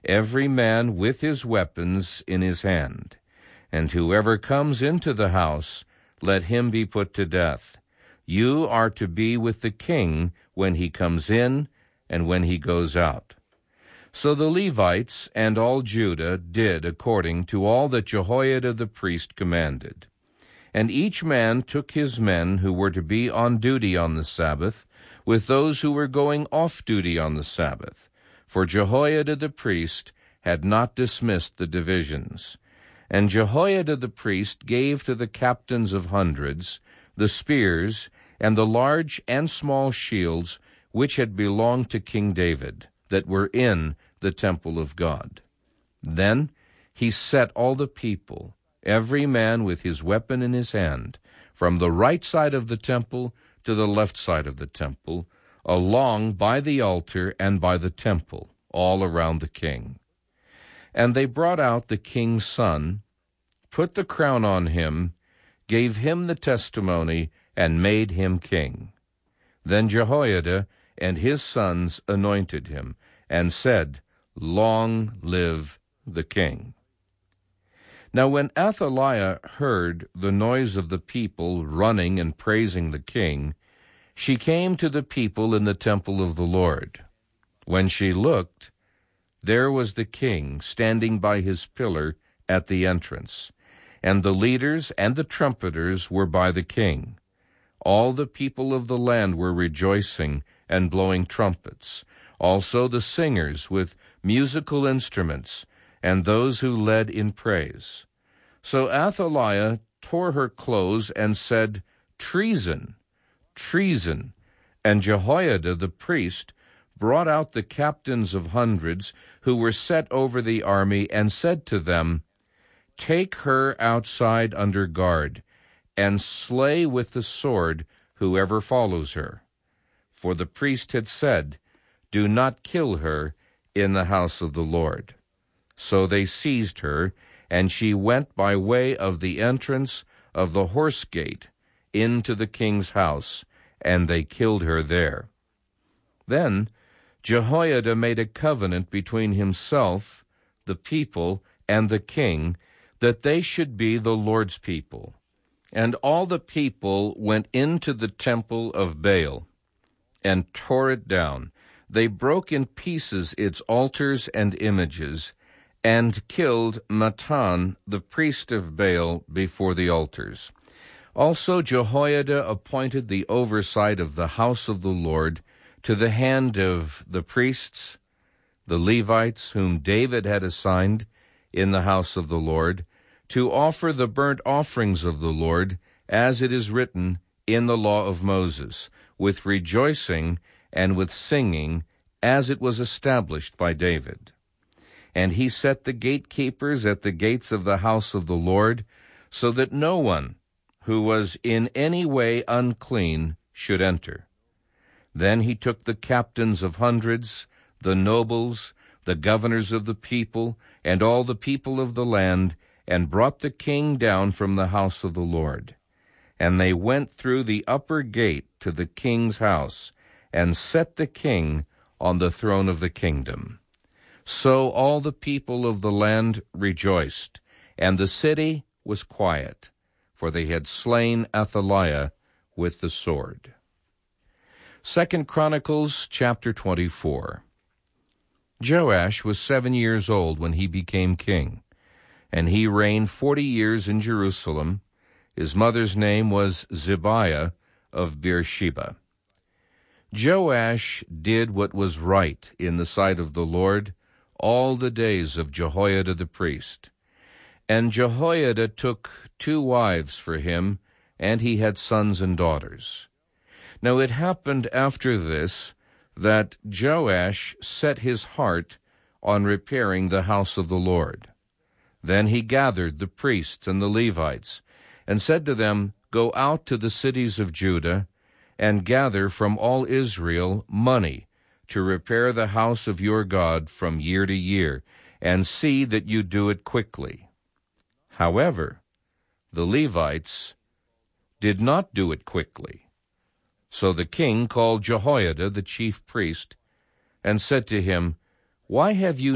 every man with his weapons in his hand. And whoever comes into the house, let him be put to death. You are to be with the king when he comes in and when he goes out." So the Levites and all Judah did according to all that Jehoiada the priest commanded. And each man took his men who were to be on duty on the Sabbath, with those who were going off duty on the Sabbath. For Jehoiada the priest had not dismissed the divisions. And Jehoiada the priest gave to the captains of hundreds the spears and the large and small shields which had belonged to King David, that were in the temple of God. Then he set all the people, every man with his weapon in his hand, from the right side of the temple to the left side of the temple, along by the altar and by the temple, all around the king. And they brought out the king's son, put the crown on him, gave him the testimony, and made him king. Then Jehoiada and his sons anointed him, and said, "Long live the king." Now when Athaliah heard the noise of the people running and praising the king, she came to the people in the temple of the Lord. When she looked, there was the king standing by his pillar at the entrance, and the leaders and the trumpeters were by the king. All the people of the land were rejoicing and blowing trumpets, also the singers with musical instruments, and those who led in praise. So Athaliah tore her clothes and said, "Treason, treason!" And Jehoiada the priest brought out the captains of hundreds who were set over the army, and said to them, "Take her outside under guard, and slay with the sword whoever follows her." For the priest had said, "Do not kill her in the house of the Lord." So they seized her, and she went by way of the entrance of the horse gate into the king's house, and they killed her there. Then Jehoiada made a covenant between himself, the people, and the king, that they should be the Lord's people. And all the people went into the temple of Baal and tore it down. They broke in pieces its altars and images, and killed Mattan, the priest of Baal, before the altars. Also Jehoiada appointed the oversight of the house of the Lord to the hand of the priests, the Levites, whom David had assigned in the house of the Lord, to offer the burnt offerings of the Lord, as it is written in the law of Moses, with rejoicing and with singing, as it was established by David. And he set the gatekeepers at the gates of the house of the Lord, so that no one who was in any way unclean should enter. Then he took the captains of hundreds, the nobles, the governors of the people, and all the people of the land, and brought the king down from the house of the Lord. And they went through the upper gate to the king's house, and set the king on the throne of the kingdom. So all the people of the land rejoiced, and the city was quiet, for they had slain Athaliah with the sword. 2 Chronicles chapter 24. Joash was 7 years old when he became king, and he reigned 40 years in Jerusalem. His mother's name was Zibiah of Beersheba. Joash did what was right in the sight of the Lord all the days of Jehoiada the priest. And Jehoiada took 2 wives for him, and he had sons and daughters. Now it happened after this that Joash set his heart on repairing the house of the Lord. Then he gathered the priests and the Levites, and said to them, "Go out to the cities of Judah, and gather from all Israel money to repair the house of your God from year to year, and see that you do it quickly." However, the Levites did not do it quickly. So the king called Jehoiada the chief priest, and said to him, "Why have you